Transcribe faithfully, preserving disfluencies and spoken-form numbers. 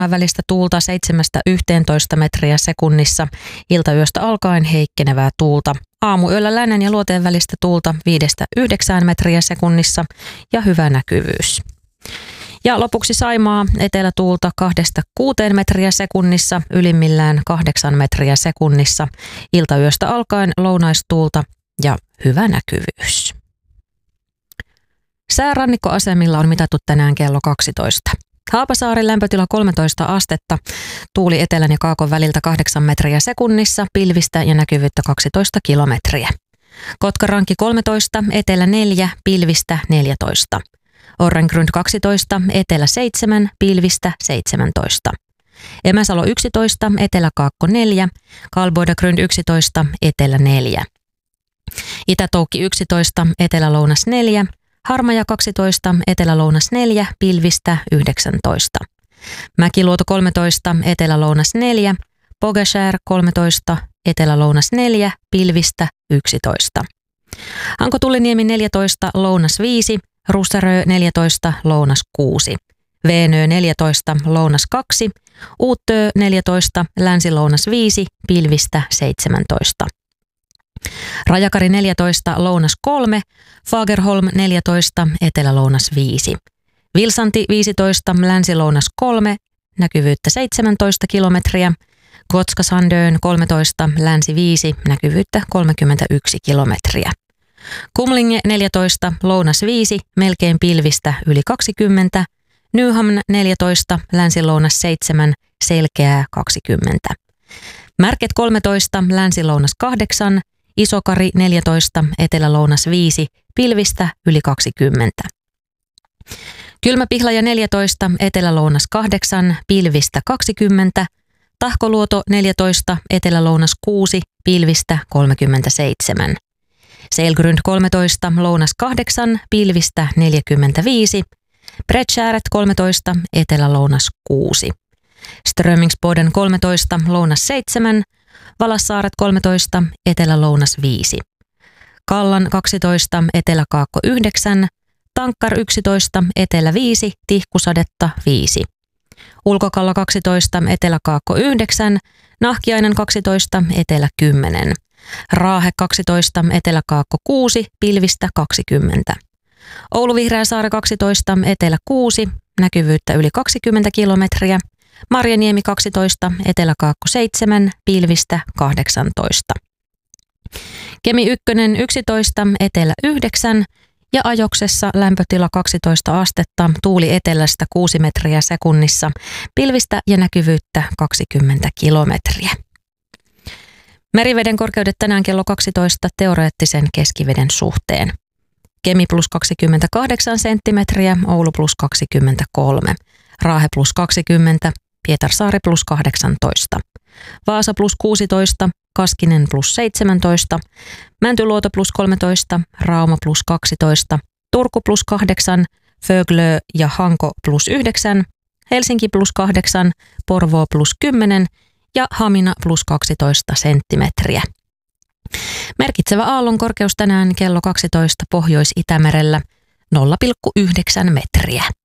välistä tuulta seitsemästä yhteentoista metriä sekunnissa, iltayöstä alkaen heikkenevää tuulta. Aamuyöllä lännen ja luoteen välistä tuulta viidestä yhdeksään metriä sekunnissa ja hyvä näkyvyys. Ja lopuksi Saimaa, etelätuulta kahdesta kuuteen metriä sekunnissa, ylimmillään kahdeksan metriä sekunnissa, iltayöstä alkaen lounaistuulta ja hyvä näkyvyys. Säärannikkoasemilla on mitattu tänään kello kaksitoista. Haapasaari lämpötila kolmetoista astetta, tuuli etelän ja kaakon väliltä kahdeksan metriä sekunnissa, pilvistä ja näkyvyyttä kaksitoista kilometriä. Kotkaranki kolmetoista, etelä neljä, pilvistä neljätoista. Orrengrund kaksitoista, etelä seitsemän, pilvistä seitsemäntoista. Emäsalo yksitoista, etelä-kaakko neljä, Kalboidagrund yksitoista, etelä neljä. Itä-Toukki yksitoista, etelä-lounas neljä, Harmaja kaksitoista, etelä-lounas neljä, pilvistä yhdeksäntoista. Mäkiluoto kolmetoista, etelä-lounas neljä, Pogeskär kolmetoista, etelä-lounas neljä, pilvistä yksitoista. Hanko-Tulliniemi neljätoista, lounas viisi, Russarö neljätoista, lounas kuusi. Veenö neljätoista, lounas kaksi, Uuttöö neljätoista, länsi-lounas viisi, pilvistä seitsemäntoista. Rajakari neljätoista, lounas kolme, Fagerholm neljätoista, etelä-lounas viisi. Vilsanti viisitoista, länsi-lounas kolme, näkyvyyttä seitsemäntoista kilometriä. Gotska-Sandön kolmetoista, länsi viisi, näkyvyyttä kolmekymmentäyksi kilometriä. Kumlinge neljätoista, lounas viisi, melkein pilvistä yli kaksikymmentä. Nyhamn neljätoista, länsi-lounas seitsemän, selkeää kaksikymmentä. Märket kolmetoista, länsi-lounas kahdeksan, Isokari neljätoista, etelä-lounas viisi, pilvistä yli kaksikymmentä. Kylmäpihlaja neljätoista, etelä-lounas kahdeksan, pilvistä kaksikymmentä. Tahkoluoto neljätoista, etelä-lounas kuusi, pilvistä kolmekymmentäseitsemän. Selgrund kolmetoista, lounas kahdeksan, pilvistä neljäkymmentäviisi. Bredskääret kolmetoista, etelä-lounas kuusi. Strömingsboden kolmetoista, lounas seitsemän, Valassaaret kolmetoista, etelä-lounas viisi. Kallan kaksitoista, etelä-kaakko yhdeksän, Tankkar yksitoista, etelä viisi, Tihkusadetta viisi. Ulkokalla kaksitoista, etelä-kaakko yhdeksän, Nahkiainen kaksitoista, etelä kymmenen. Raahe kaksitoista, etelä-kaakko kuusi, pilvistä kaksikymmentä. Oulu-Vihreäsaari kaksitoista, etelä kuusi, näkyvyyttä yli kaksikymmentä kilometriä. Marjaniemi kaksitoista, etelä-kaakko seitsemän, pilvistä kahdeksantoista. Kemi ykkönen yksitoista, etelä yhdeksän ja Ajoksessa lämpötila kaksitoista astetta, tuuli etelästä kuusi metriä sekunnissa, pilvistä ja näkyvyyttä kaksikymmentä kilometriä. Meriveden korkeudet tänään kello kaksitoista teoreettisen keskiveden suhteen. Kemi plus kaksikymmentäkahdeksan senttimetriä, Oulu plus kaksikymmentäkolme, Raahe plus kaksikymmentä, Pietarsaari plus kahdeksantoista, Vaasa plus kuusitoista, Kaskinen plus seitsemäntoista, Mäntyluoto plus kolmetoista, Rauma plus kaksitoista, Turku plus kahdeksan, Föglö ja Hanko plus yhdeksän, Helsinki plus kahdeksan, Porvoo plus kymmenen ja Hamina plus kaksitoista senttimetriä. Merkitsevä aallon korkeus tänään kello kaksitoista Pohjois-Itämerellä nolla pilkku yhdeksän metriä.